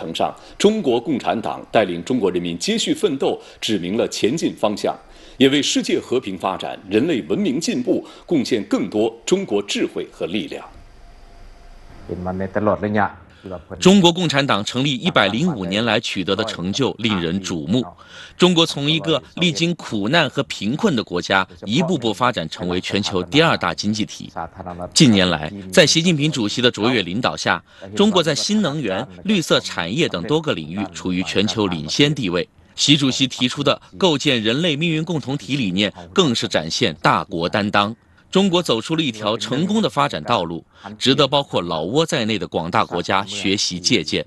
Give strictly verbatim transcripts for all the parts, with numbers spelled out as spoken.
程上，中国共产党带领中国人民接续奋斗，指明了前进方向，也为世界和平发展、人类文明进步贡献更多中国智慧和力量。 中国共产党成立一百零五年来取得的成就令人瞩目。中国从一个历经苦难和贫困的国家，一步步发展成为全球第二大经济体。近年来，在习近平主席的卓越领导下，中国在新能源、绿色产业等多个领域处于全球领先地位。习主席提出的构建人类命运共同体理念，更是展现大国担当。 中国走出了一条成功的发展道路，值得包括老挝在内的广大国家学习借鉴。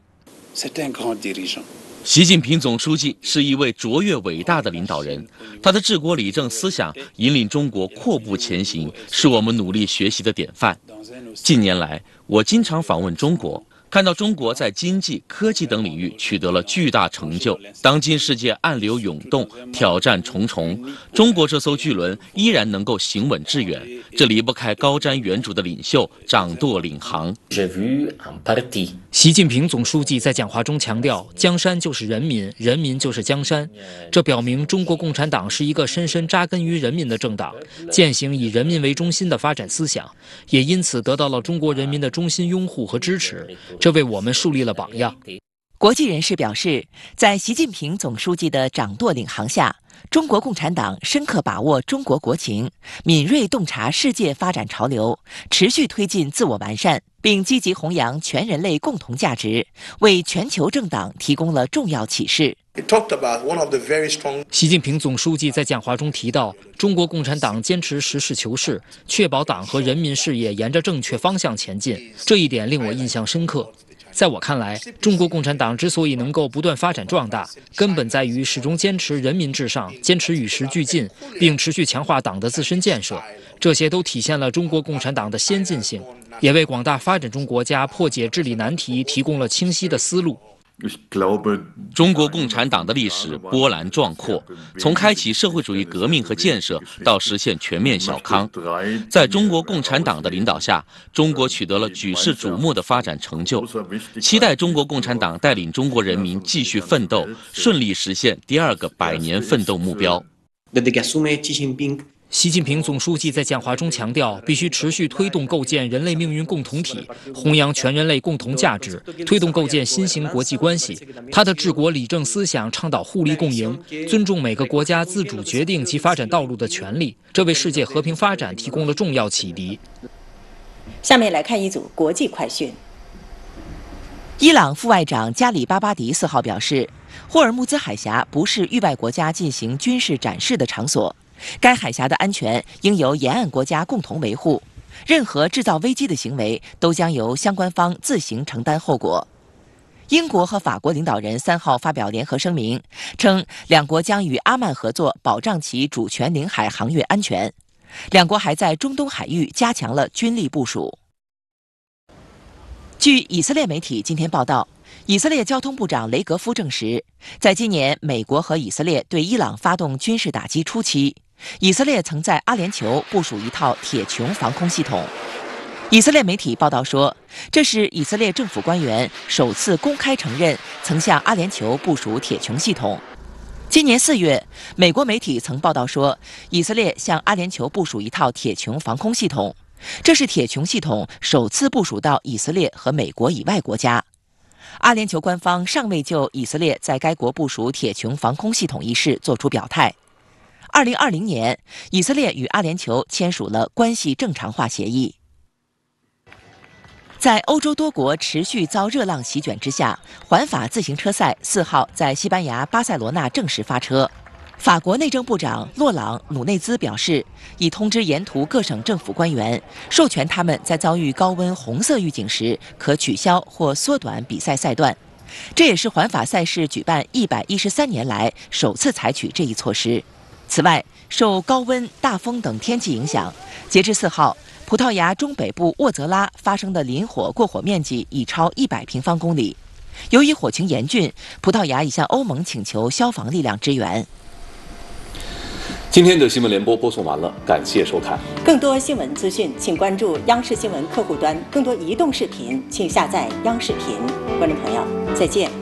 习近平总书记是一位卓越伟大的领导人，他的治国理政思想引领中国阔步前行，是我们努力学习的典范。近年来，我经常访问中国。 看到中国在经济、科技等领域取得了巨大成就，当今世界暗流涌动，挑战重重，中国这艘巨轮依然能够行稳致远，这离不开高瞻远瞩的领袖掌舵领航。 习近平总书记在讲话中强调，江山就是人民，人民就是江山。这表明中国共产党是一个深深扎根于人民的政党，践行以人民为中心的发展思想，也因此得到了中国人民的衷心拥护和支持。 这为我们树立了榜样。 国际人士表示，在习近平总书记的掌舵领航下，中国共产党深刻把握中国国情，敏锐洞察世界发展潮流，持续推进自我完善，并积极弘扬全人类共同价值，为全球政党提供了重要启示。 习近平总书记在讲话中提到，中国共产党坚持实事求是，确保党和人民事业沿着正确方向前进，这一点令我印象深刻。在我看来，中国共产党之所以能够不断发展壮大，根本在于始终坚持人民至上，坚持与时俱进，并持续强化党的自身建设。这些都体现了中国共产党的先进性，也为广大发展中国家破解治理难题提供了清晰的思路。 中国共产党的历史波澜壮阔，从开启社会主义革命和建设到实现全面小康，在中国共产党的领导下，中国取得了举世瞩目的发展成就。期待中国共产党带领中国人民继续奋斗，顺利实现第二个百年奋斗目标。 习近平总书记在讲话中强调，必须持续推动构建人类命运共同体，弘扬全人类共同价值，推动构建新型国际关系。他的治国理政思想倡导互利共赢，尊重每个国家自主决定其发展道路的权利，这为世界和平发展提供了重要启迪。 下面来看一组国际快讯。 伊朗副外长加里巴巴迪四号表示，霍尔木兹海峡不是域外国家进行军事展示的场所。 该海峡的安全应由沿岸国家共同维护，任何制造危机的行为都将由相关方自行承担后果。英国和法国领导人三号发表联合声明，称两国将与阿曼合作，保障其主权领海航运安全。两国还在中东海域加强了军力部署。据以色列媒体今天报道，以色列交通部长雷格夫证实，在今年美国和以色列对伊朗发动军事打击初期， 以色列曾在阿联酋部署一套铁穹防空系统。以色列媒体报道说，这是以色列政府官员首次公开承认曾向阿联酋部署铁穹系统。今年四月，美国媒体曾报道说，以色列向阿联酋部署一套铁穹防空系统，这是铁穹系统首次部署到以色列和美国以外国家。阿联酋官方尚未就以色列在该国部署铁穹防空系统一事作出表态。 二零二零年，以色列与阿联酋签署了关系正常化协议。在欧洲多国持续遭热浪席卷之下，环法自行车赛四号在西班牙巴塞罗那正式发车。法国内政部长洛朗·努内兹表示，已通知沿途各省政府官员，授权他们在遭遇高温红色预警时，可取消或缩短比赛赛段。这也是环法赛事举办一百一十三年来首次采取这一措施。 此外，受高温、大风等天气影响，截至四号，葡萄牙中北部沃泽拉发生的林火过火面积已超一百平方公里。由于火情严峻，葡萄牙已向欧盟请求消防力量支援。 今天的新闻联播播送完了，感谢收看。 更多新闻资讯，请关注央视新闻客户端；更多移动视频，请下载央视频。观众朋友，再见。